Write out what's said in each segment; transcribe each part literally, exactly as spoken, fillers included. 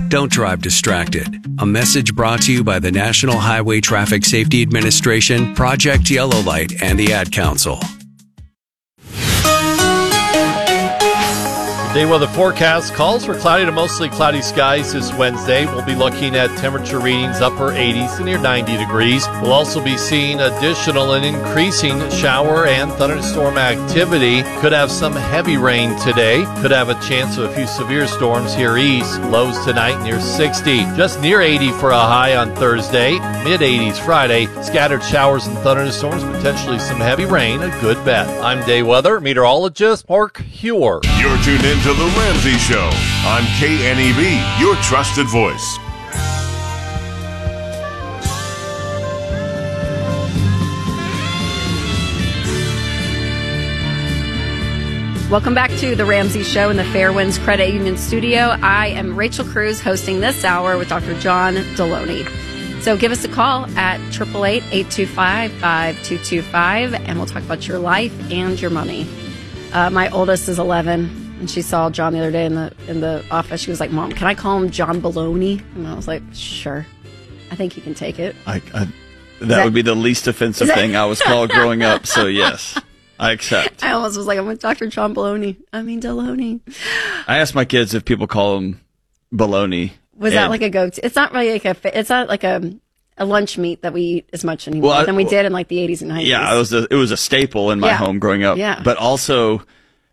Don't drive distracted. A message brought to you by the National Highway Traffic Safety Administration, Project Yellow Light, and the Ad Council. Day weather forecast calls for cloudy to mostly cloudy skies this Wednesday. We'll be looking at temperature readings upper eighties to near ninety degrees. We'll also be seeing additional and increasing shower and thunderstorm activity. Could have some heavy rain today. Could have a chance of a few severe storms here east. Lows tonight near sixty. Just near eighty for a high on Thursday. mid eighties Friday. Scattered showers and thunderstorms. Potentially some heavy rain. A good bet. I'm day weather meteorologist Mark Huer. You're tuned in to The Ramsey Show on K N E B, your trusted voice. Welcome back to The Ramsey Show in the Fairwinds Credit Union studio. I am Rachel Cruz hosting this hour with Doctor John Deloney. So give us a call at eight eight eight, eight two five, five two two five, and we'll talk about your life and your money. Uh, my oldest is eleven. And she saw John the other day in the in the office. She was like, "Mom, can I call him John Baloney?" And I was like, "Sure. I think you can take it." I, I, that, that would be the least offensive that, thing I was called growing up. So yes, I accept. I almost was like, "I'm with Doctor John Baloney." I mean, Deloney. I asked my kids if people call him Baloney. Was that like a go-to? It's not really like a. It's not like a. a lunch meat that we eat as much anymore well, than we did in like the eighties and nineties. Yeah, it was a, it was a staple in my yeah. home growing up. Yeah. But also,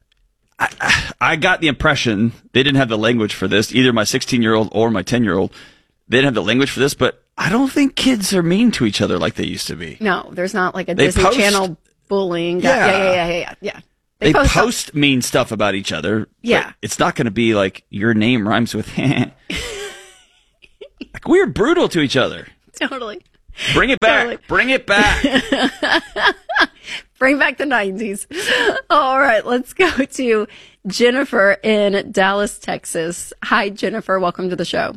I, I got the impression they didn't have the language for this, either my sixteen-year-old or my ten-year-old. They didn't have the language for this, but I don't think kids are mean to each other like they used to be. No, there's not like a they Disney post, Channel bullying. Yeah. Yeah, yeah, yeah, yeah, yeah. They, they post, post mean stuff about each other. Yeah. It's not going to be like your name rhymes with like we're brutal to each other. Totally. Bring it back. Totally. Bring it back. Bring back the nineties. All right, let's go to Jennifer in Dallas, Texas. Hi, Jennifer. Welcome to the show.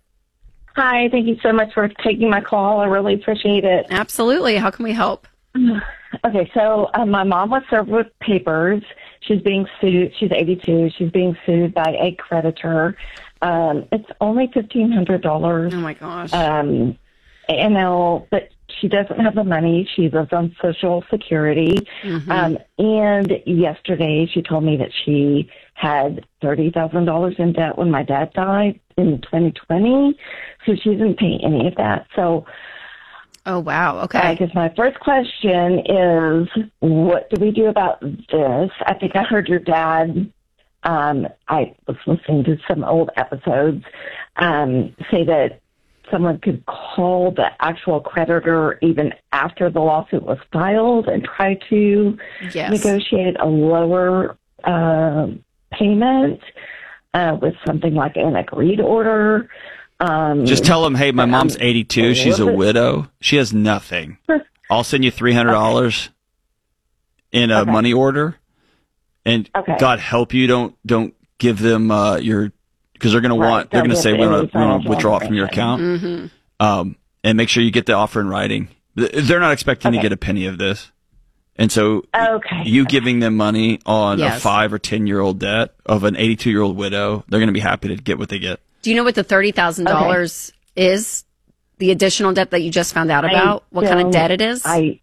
Hi. Thank you so much for taking my call. I really appreciate it. Absolutely. How can we help? Okay, so um, my mom was served with papers. She's being sued. She's eighty-two. She's being sued by a creditor. Um, it's only fifteen hundred dollars. Oh, my gosh. Um, and now, but she doesn't have the money. She lives on Social Security. Mm-hmm. Um, and yesterday she told me that she had thirty thousand dollars in debt when my dad died in twenty twenty. So she didn't pay any of that. So, oh, wow. Okay. I guess my first question is, what do we do about this? I think I heard your dad, um, I was listening to some old episodes, um, say that someone could call the actual creditor even after the lawsuit was filed and try to yes. negotiate a lower uh, payment uh, with something like an agreed order. Um, Just tell them, hey, my mom's eighty-two. Um, She's a widow. She has nothing. I'll send you three hundred dollars okay. in a okay. money order. And okay. God help you, don't don't give them uh, your... Because they're going right. to want, they're going to say, we want to withdraw it from your account. Mm-hmm. Um, and make sure you get the offer in writing. They're not expecting okay. to get a penny of this. And so okay. you okay. giving them money on yes. a five or ten year old debt of an eighty-two year old widow, they're going to be happy to get what they get. Do you know what the thirty thousand dollars okay. is? The additional debt that you just found out about? I what kind of debt it is? I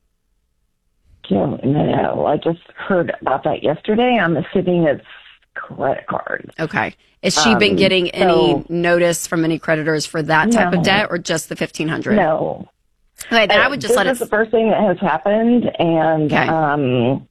don't know. I just heard about that yesterday. I'm assuming it's credit card. Okay. Has she been um, getting so, any notice from any creditors for that type no, of debt, or just the fifteen hundred dollars? No. Okay, then uh, I would just this let is it... the first thing that has happened, and okay. um,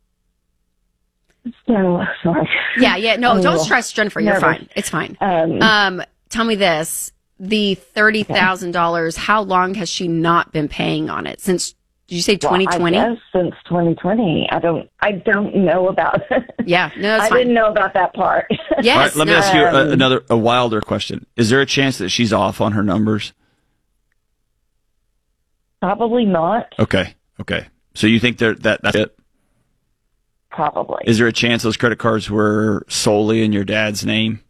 so sorry. Yeah, yeah, no, I'm don't stress, Jennifer. You're nervous. fine. It's fine. Um, um, tell me this: the thirty thousand dollars. Okay. How long has she not been paying on it since? Did you say twenty twenty? Well, I guess since twenty twenty. I don't. I don't know about. Yeah, no, that's I fine. didn't know about that part. Yes. All right, let me no. ask you a, another a wilder question. Is there a chance that she's off on her numbers? Probably not. Okay. Okay. So you think that that's it? Probably. Is there a chance those credit cards were solely in your dad's name?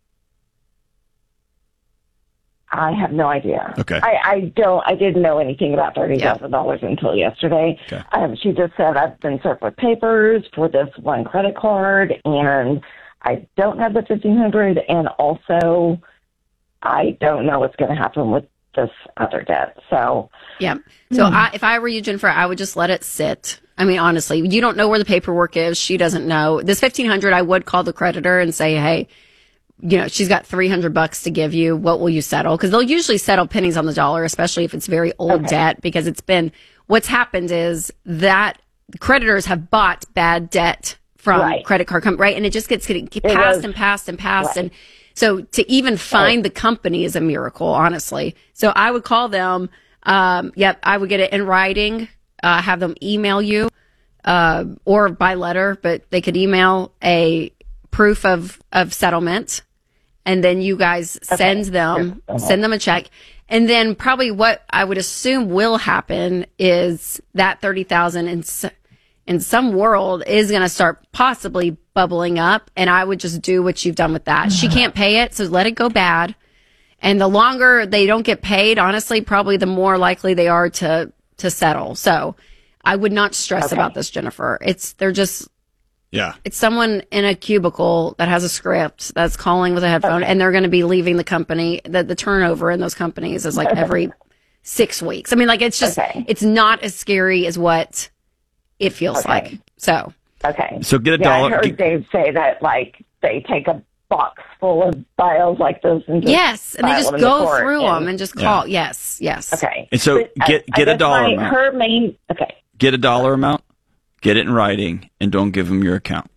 I have no idea. Okay. I, I don't. I didn't know anything about thirty thousand dollars yeah. until yesterday. Okay. Um, she just said, I've been served with papers for this one credit card, and I don't have the fifteen hundred. And also, I don't know what's going to happen with this other debt. So, yeah. So mm. I, if I were you, Jennifer, I would just let it sit. I mean, honestly, you don't know where the paperwork is. She doesn't know. This fifteen hundred, I would call the creditor and say, hey, you know, she's got three hundred bucks to give you. What will you settle? Because they'll usually settle pennies on the dollar, especially if it's very old okay. debt, because it's been, what's happened is that creditors have bought bad debt from right. credit card company, right? And it just gets getting passed and passed and passed. Right. And so to even find right. the company is a miracle, honestly. So I would call them. Um, yep. I would get it in writing, uh, have them email you, uh, or by letter, but they could email a proof of, of settlement. And then you guys okay. send them, uh-huh. send them a check. And then probably what I would assume will happen is that thirty thousand dollars in, in some world is going to start possibly bubbling up. And I would just do what you've done with that. She can't pay it, so let it go bad. And the longer they don't get paid, honestly, probably the more likely they are to, to settle. So I would not stress okay. about this, Jennifer. It's, they're just, yeah, it's someone in a cubicle that has a script that's calling with a headphone, okay. and they're going to be leaving the company. The, the turnover in those companies is like every six weeks. I mean, like, it's just, okay. it's not as scary as what it feels okay. like. So, okay. So get a yeah, dollar. I heard get, Dave say that, like, they take a box full of files like this and just yes, and they just go through and, them and just call. Yeah. Yes, yes. Okay. And so but, get get I, I a dollar my, amount. Her main, okay. Get a dollar amount. Get it in writing, and don't give them your account.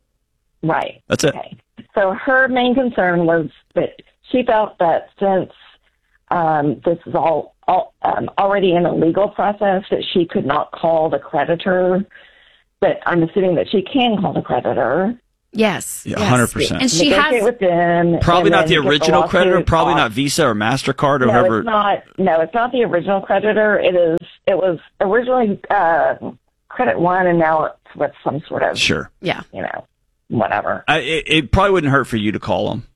Right. That's it. Okay. So her main concern was that she felt that since um, this is all, all um, already in a legal process, that she could not call the creditor. But I'm assuming that she can call the creditor. Yes. Yeah, one hundred percent. And she has with them, probably not the original the creditor, probably off. Not Visa or MasterCard or no, whoever. It's not, no, it's not the original creditor. It is. It was originally uh, Credit One, and now it's with some sort of sure, yeah, you know, whatever. I, it, it probably wouldn't hurt for you to call them.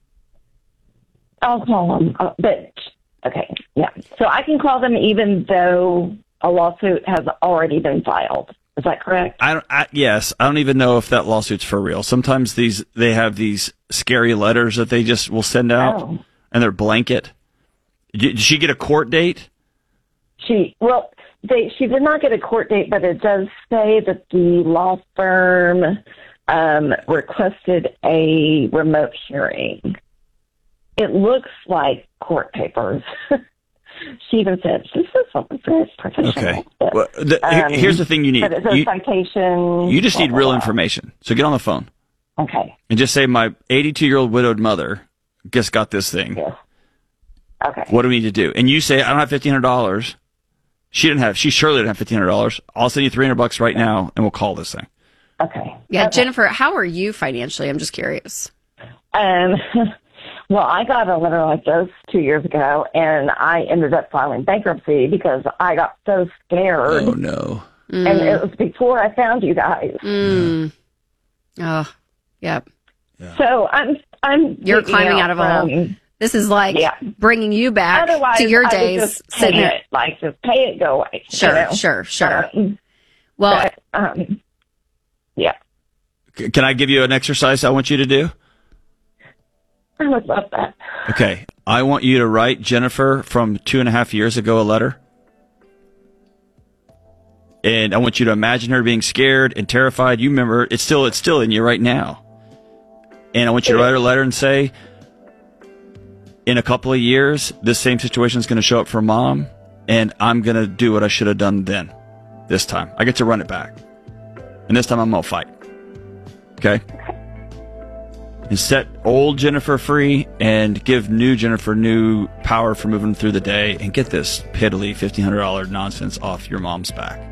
I'll call them, uh, but okay, yeah. So I can call them even though a lawsuit has already been filed. Is that correct? I don't. I, yes, I don't even know if that lawsuit's for real. Sometimes these they have these scary letters that they just will send out, oh. and they're blanket. Did she get a court date? She well, they she did not get a court date, but it does say that the law firm um, requested a remote hearing. It looks like court papers. She even said, this is something very professional. Okay. But, well, the, um, here's the thing you need. But it's a you, citation. You just blah, need real blah, information. So get on the phone. Okay. And just say, my eighty-two-year-old widowed mother just got this thing. Yes. Okay. What do we need to do? And you say, I don't have fifteen hundred dollars. She didn't have, she surely didn't have fifteen hundred dollars. I'll send you three hundred bucks right now, and we'll call this thing. Okay. Yeah, okay. Jennifer, how are you financially? I'm just curious. Um... Well, I got a letter like this two years ago, and I ended up filing bankruptcy because I got so scared. Oh, no. Mm. And it was before I found you guys. Mm. Oh, yep. Yeah. So I'm, I'm. You're climbing out of a hole. This is like yeah. bringing you back Otherwise, to your I days. Would just pay it, like, just pay it, go away. Sure, you know? sure, sure. Um, well, but, um, yeah. Can I give you an exercise I want you to do? I would love that. Okay. I want you to write Jennifer from two and a half years ago a letter. And I want you to imagine her being scared and terrified. You remember, it's still it's still in you right now. And I want you to write her a letter and say, in a couple of years, this same situation is going to show up for Mom, and I'm going to do what I should have done then. This time. I get to run it back. And this time I'm going to fight. Okay? And set old Jennifer free and give new Jennifer new power for moving through the day and get this piddly fifteen hundred dollars nonsense off your mom's back.